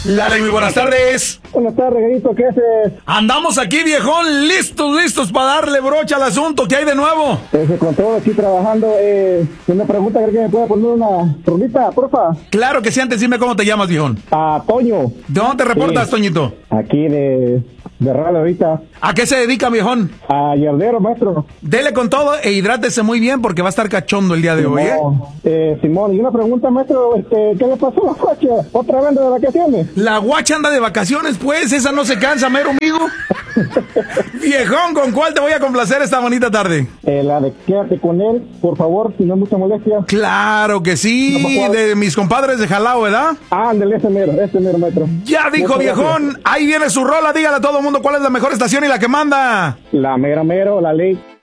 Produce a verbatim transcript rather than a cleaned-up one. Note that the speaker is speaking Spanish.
Lali, muy buenas tardes. Buenas tardes, Reguito, ¿qué haces? Andamos aquí, viejón, listos, listos para darle brocha al asunto. ¿Qué hay de nuevo? Ese con todo aquí trabajando. Eh, una pregunta, ¿cree que me puede poner una rolita, porfa? Claro que sí, antes dime cómo te llamas, viejón. A Toño. ¿De dónde te reportas, Sí. Toñito? Aquí de, de radio ahorita. ¿A qué se dedica, viejón? A yardero, maestro. Dele con todo e hidrátese muy bien porque va a estar cachondo el día de hoy, ¿eh? No, eh, Simón, y una pregunta, maestro, este, ¿qué le pasó a la coche? ¿Otra vez de vacaciones? La guacha anda de vacaciones, pues, esa no se cansa, mero amigo. Viejón, ¿con cuál te voy a complacer esta bonita tarde? Eh, la de quédate con él, por favor, si no es mucha molestia. Claro que sí, No, de mis compadres de Jalao, ¿verdad? Ándale, ese mero, ese mero, maestro. Ya dijo, Muchas viejón, gracias. ahí viene su rola, dígale a todo el mundo cuál es la mejor estación y la que manda. La mera mero, la ley.